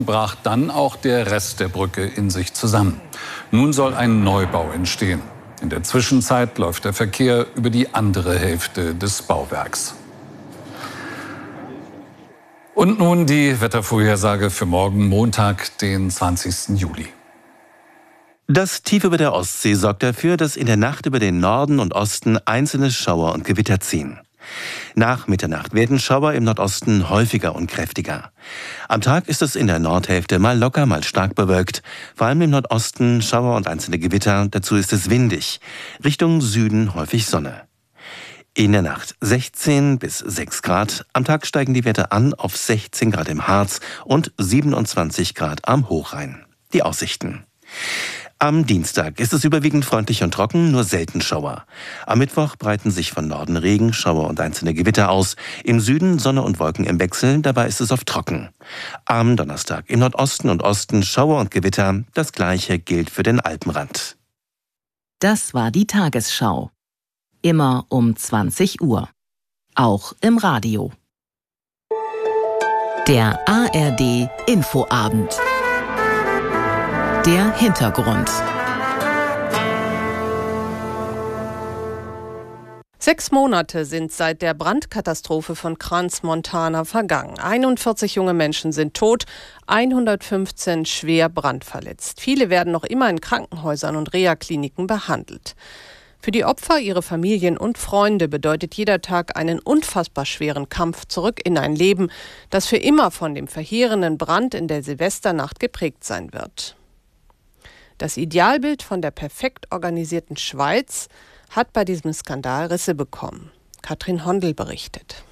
brach dann auch der Rest der Brücke in sich zusammen. Nun soll ein Neubau entstehen. In der Zwischenzeit läuft der Verkehr über die andere Hälfte des Bauwerks. Und nun die Wettervorhersage für morgen Montag, den 20. Juli. Das Tief über der Ostsee sorgt dafür, dass in der Nacht über den Norden und Osten einzelne Schauer und Gewitter ziehen. Nach Mitternacht werden Schauer im Nordosten häufiger und kräftiger. Am Tag ist es in der Nordhälfte mal locker, mal stark bewölkt. Vor allem im Nordosten Schauer und einzelne Gewitter, dazu ist es windig. Richtung Süden häufig Sonne. In der Nacht 16 bis 6 Grad. Am Tag steigen die Werte an auf 16 Grad im Harz und 27 Grad am Hochrhein. Die Aussichten. Am Dienstag ist es überwiegend freundlich und trocken, nur selten Schauer. Am Mittwoch breiten sich von Norden Regen, Schauer und einzelne Gewitter aus. Im Süden Sonne und Wolken im Wechsel, dabei ist es oft trocken. Am Donnerstag im Nordosten und Osten Schauer und Gewitter. Das Gleiche gilt für den Alpenrand. Das war die Tagesschau. Immer um 20 Uhr. Auch im Radio. Der ARD Infoabend. Der Hintergrund. 6 Monate sind seit der Brandkatastrophe von Crans-Montana vergangen. 41 junge Menschen sind tot, 115 schwer brandverletzt. Viele werden noch immer in Krankenhäusern und Reha-Kliniken behandelt. Für die Opfer, ihre Familien und Freunde bedeutet jeder Tag einen unfassbar schweren Kampf zurück in ein Leben, das für immer von dem verheerenden Brand in der Silvesternacht geprägt sein wird. Das Idealbild von der perfekt organisierten Schweiz hat bei diesem Skandal Risse bekommen. Katrin Hondel berichtet.